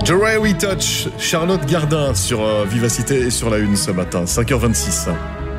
The Way We Touch, Charlotte Gardin sur Vivacité et sur la Une ce matin, 5h26.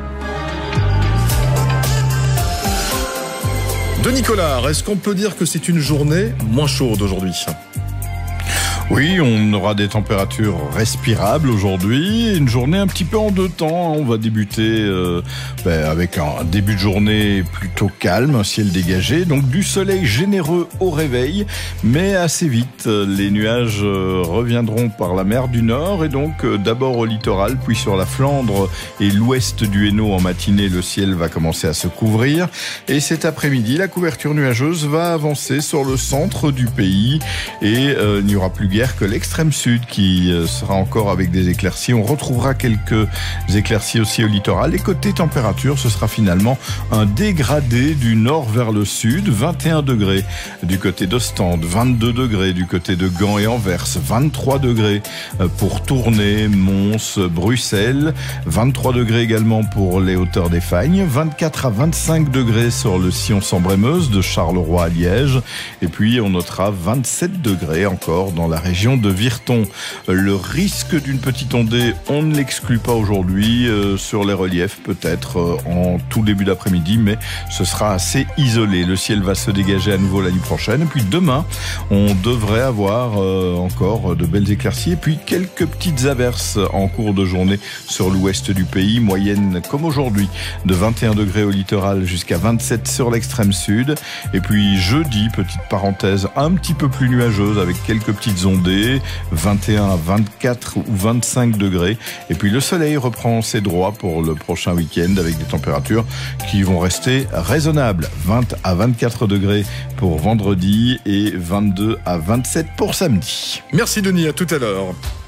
Denis Collard, est-ce qu'on peut dire que c'est une journée moins chaude aujourd'hui ? Oui, on aura des températures respirables aujourd'hui. Une journée un petit peu en deux temps. On va débuter avec un début de journée plutôt calme, un ciel dégagé. Donc du soleil généreux au réveil. Mais assez vite, les nuages reviendront par la mer du Nord. Et donc d'abord au littoral, puis sur la Flandre et l'ouest du Hainaut en matinée, le ciel va commencer à se couvrir. Et cet après-midi, la couverture nuageuse va avancer sur le centre du pays. Et il n'y aura plus guère que l'extrême sud qui sera encore avec des éclaircies. On retrouvera quelques éclaircies aussi au littoral. Et côté température, ce sera finalement un dégradé du nord vers le sud. 21 degrés du côté d'Ostende, 22 degrés du côté de Gand et Anvers, 23 degrés pour Tournai, Mons, Bruxelles, 23 degrés également pour les hauteurs des Fagnes, 24 à 25 degrés sur le Sion-Sambre-et-Meuse de Charleroi à Liège. Et puis on notera 27 degrés encore dans la région de Virton. Le risque d'une petite ondée, on ne l'exclut pas aujourd'hui sur les reliefs, peut-être en tout début d'après-midi, mais ce sera assez isolé. Le ciel va se dégager à nouveau la nuit prochaine. Et puis demain, on devrait avoir encore de belles éclaircies et puis quelques petites averses en cours de journée sur l'ouest du pays. Moyenne comme aujourd'hui de 21 degrés au littoral jusqu'à 27 sur l'extrême sud. Et puis jeudi, petite parenthèse, un petit peu plus nuageuse avec quelques petites ondées. 21 à 24 ou 25 degrés. Et puis le soleil reprend ses droits pour le prochain week-end avec des températures qui vont rester raisonnables. 20 à 24 degrés pour vendredi et 22 à 27 pour samedi. Merci Denis, à tout à l'heure.